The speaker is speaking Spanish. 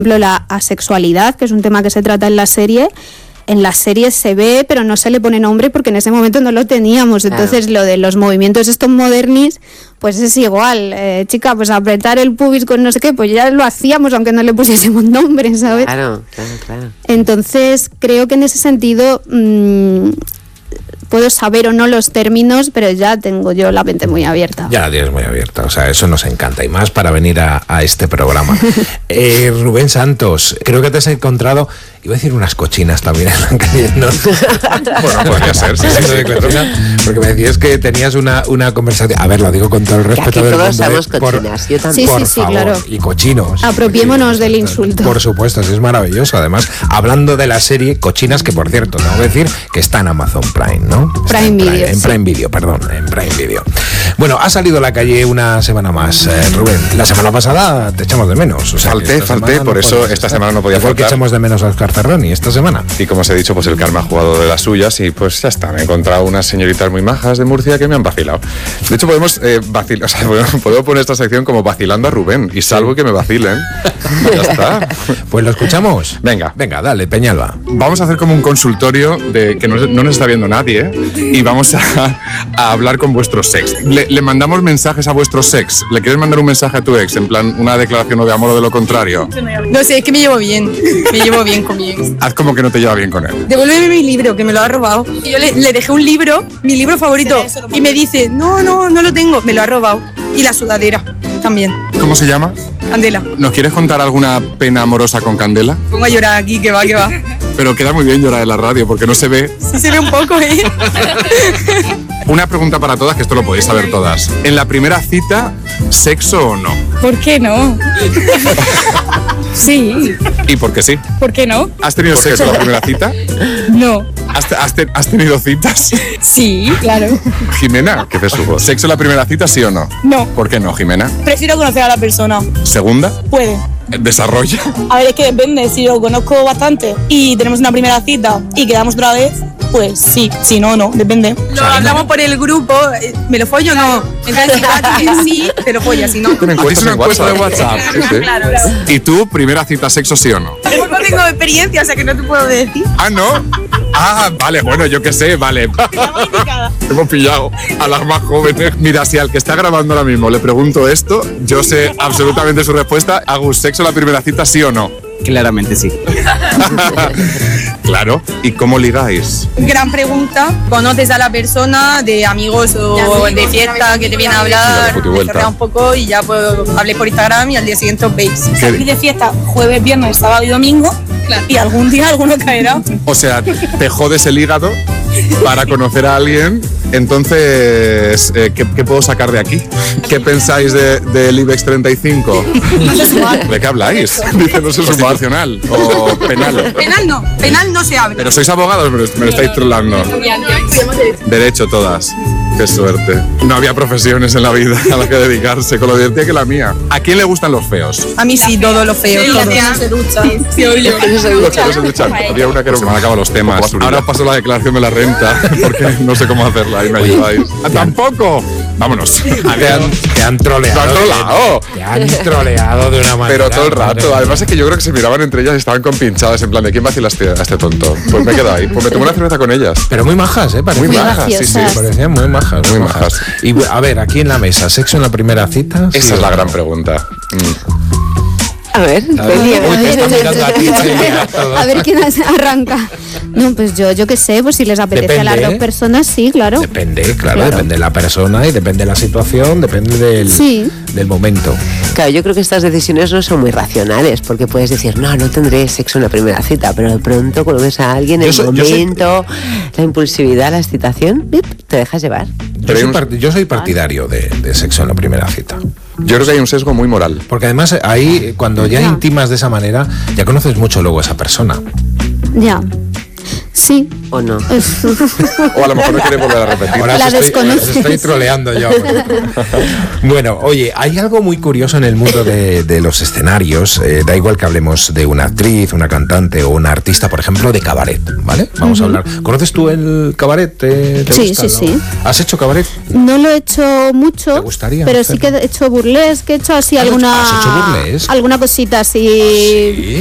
la asexualidad, que es un tema que se trata en la serie se ve, pero no se le pone nombre porque en ese momento no lo teníamos. Entonces, lo de los movimientos estos modernis, pues es igual. Chica, pues apretar el pubis con no sé qué, pues ya lo hacíamos aunque no le pusiésemos nombre, ¿sabes? Claro. Entonces, creo que en ese sentido puedo saber o no los términos, pero ya tengo yo la mente muy abierta. Ya la tienes muy abierta, o sea, eso nos encanta, y más para venir a este programa. Rubén Santos, creo que te has encontrado, iba a decir unas cochinas también en la calle, ¿no? Bueno, podría ser, sí. Porque me decías que tenías una conversación, a ver, lo digo con todo el respeto del mundo. Todos somos cochinas, yo también. Por favor, claro. Y cochinos. Apropiémonos del insulto. Por supuesto, sí, es maravilloso. Además, hablando de la serie Cochinas, que por cierto, tengo que decir que está en Amazon Prime, ¿no? Prime Video. En Prime Video. Bueno, ha salido a la calle una semana más, Rubén. La semana pasada te echamos de menos. O sea, falté, por eso esta semana no podía faltar. Porque echamos de menos a Oscar Ferroni esta semana. Y como os he dicho, pues el karma ha jugado de las suyas y pues ya está. Me he encontrado unas señoritas muy majas de Murcia que me han vacilado. De hecho, podemos vacilar, o sea, puedo poner esta sección como vacilando a Rubén y salvo que me vacilen. Ya está. Pues lo escuchamos. Venga, dale, Peñalba. Vamos a hacer como un consultorio de que no nos está viendo nadie, ¿eh? Y vamos a hablar con vuestro sex. Le mandamos mensajes a vuestro sex. ¿Le quieres mandar un mensaje a tu ex? En plan, una declaración o de amor o de lo contrario. No sé, es que me llevo bien con mi ex. Haz como que no te lleva bien con él. Devuélveme mi libro, que me lo ha robado. Y yo le dejé un libro, mi libro favorito, y me dice, no lo tengo, me lo ha robado. Y la sudadera también. ¿Cómo se llama? Candela. ¿Nos quieres contar alguna pena amorosa con Candela? Pongo a llorar aquí, que va. Pero queda muy bien llorar en la radio porque no se ve. Sí se ve un poco, ¿eh? Una pregunta para todas, que esto lo podéis saber todas. En la primera cita, ¿sexo o no? ¿Por qué no? Sí. ¿Y por qué sí? ¿Por qué no? ¿Has tenido sexo en la primera cita? No. ¿Has tenido citas? Sí, claro. Jimena, ¿qué te subo? ¿Sexo en la primera cita, sí o no? No. ¿Por qué no, Jimena? Prefiero conocer a la persona. ¿Segunda? Puede. ¿Desarrolla? A ver, es que depende. Si lo conozco bastante y tenemos una primera cita y quedamos otra vez, pues sí. Si no, no. Depende. Lo hablamos por el grupo. ¿Me lo follo o no? Entonces, sí, te lo follas. Si no, una encuesta de WhatsApp. Sí. Claro. ¿Y tú, primera cita, sexo, sí o no? No tengo experiencia, o sea que no te puedo decir. ¿Ah, no? Ah, vale, bueno, yo qué sé, vale. Hemos pillado a las más jóvenes. Mira, si al que está grabando ahora mismo le pregunto esto, yo sé absolutamente su respuesta. ¿Hago sexo en la primera cita, sí o no? Claramente sí. Claro. ¿Y cómo ligáis? Gran pregunta. ¿Conoces a la persona de amigos o de fiesta que te viene a hablar? Te chorrea un poco y ya puedo hablar por Instagram y al día siguiente os veis. Salir de fiesta jueves, viernes, sábado y domingo. Claro. Y algún día alguno caerá. O sea, te jodes el hígado para conocer a alguien. Entonces, ¿qué puedo sacar de aquí? ¿Qué pensáis del IBEX 35? ¿De qué habláis? Dice, no sé, constitucional o penal. Penal no se habla. Pero sois abogados, me lo estáis trolando. Derecho todas. Qué suerte. No había profesiones en la vida a las que dedicarse, con lo divertida que la mía. ¿A quién le gustan los feos? A mí sí, todos los feos. Sí, los que no se duchan. Sí, los que no se duchan. Había una que se me han acabado los temas. Ahora paso la declaración de la renta, porque no sé cómo hacerla y me ayudáis. ¿Tampoco? Vámonos. Te han troleado. Te han troleado de una manera. Pero todo el rato. Además es que yo creo que se miraban entre ellas y estaban compinchadas, en plan, ¿de quién vacila a este tonto? Pues me he quedado ahí. Pues me tomé una cerveza con ellas. Pero muy majas, Muy majas, sí. Parecían muy majas. Muy majas. Y a ver, aquí en la mesa, ¿sexo en la primera cita? Esa es la gran pregunta. A ver, a ver quién arranca. No, pues yo qué sé, pues si les apetece a las dos personas, sí, claro. Depende de la persona y depende de la situación, depende del momento. Claro, yo creo que estas decisiones no son muy racionales, porque puedes decir, no tendré sexo en la primera cita, pero de pronto cuando ves a alguien, el momento, la impulsividad, la excitación, te dejas llevar. Yo soy partidario de sexo en la primera cita. Yo creo que hay un sesgo muy moral. Porque además ahí, cuando ya intimas de esa manera, ya conoces mucho luego a esa persona. Ya. Sí. ¿O no? O a lo mejor no quiere volver a repetir. Ahora La os desconoces. estoy troleando yo. Bueno, oye, hay algo muy curioso en el mundo de los escenarios. Da igual que hablemos de una actriz, una cantante o una artista, por ejemplo, de cabaret, ¿vale? Vamos a hablar. ¿Conoces tú el cabaret? ¿Te Sí, gusta, sí, no? sí. ¿Has hecho cabaret? No lo he hecho mucho. ¿Te gustaría Pero hacerlo? sí que he hecho burlesque, he hecho así ¿Has hecho burlesque? alguna cosita así. ¿Ah, sí?